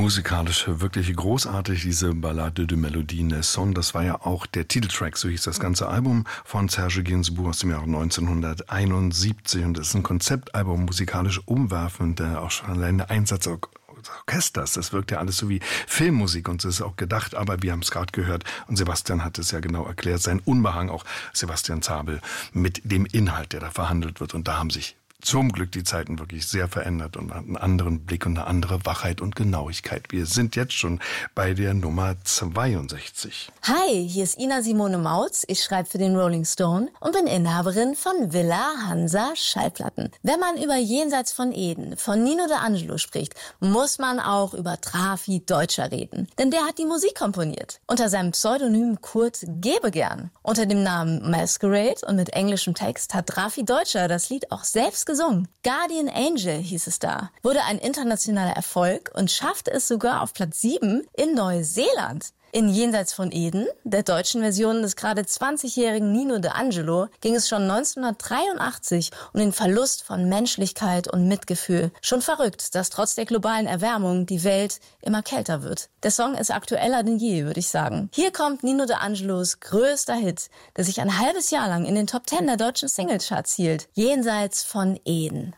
Musikalisch wirklich großartig, diese Ballade de Mélodie Nesson. Das war ja auch der Titeltrack, so hieß das ganze Album von Serge Gainsbourg aus dem Jahre 1971. Und es ist ein Konzeptalbum, musikalisch umwerfend, auch schon allein der Einsatz des Orchesters. Das wirkt ja alles so wie Filmmusik und es ist auch gedacht, aber wir haben es gerade gehört und Sebastian hat es ja genau erklärt, sein Unbehagen, auch Sebastian Zabel, mit dem Inhalt, der da verhandelt wird. Und da haben sich zum Glück die Zeiten wirklich sehr verändert und einen anderen Blick und eine andere Wachheit und Genauigkeit. Wir sind jetzt schon bei der Nummer 62. Hi, hier ist Ina Simone Mautz. Ich schreibe für den Rolling Stone und bin Inhaberin von Villa Hansa Schallplatten. Wenn man über Jenseits von Eden von Nino D'Angelo spricht, muss man auch über Trafi Deutscher reden. Denn der hat die Musik komponiert. Unter seinem Pseudonym Kurt Gebegern. Unter dem Namen Masquerade und mit englischem Text hat Trafi Deutscher das Lied auch selbst gesungen. Guardian Angel hieß es da. Wurde ein internationaler Erfolg und schaffte es sogar auf Platz 7 in Neuseeland. In Jenseits von Eden, der deutschen Version des gerade 20-jährigen Nino D'Angelo, ging es schon 1983 um den Verlust von Menschlichkeit und Mitgefühl. Schon verrückt, dass trotz der globalen Erwärmung die Welt immer kälter wird. Der Song ist aktueller denn je, würde ich sagen. Hier kommt Nino D'Angelos größter Hit, der sich ein halbes Jahr lang in den Top 10 der deutschen Singlecharts hielt. Jenseits von Eden.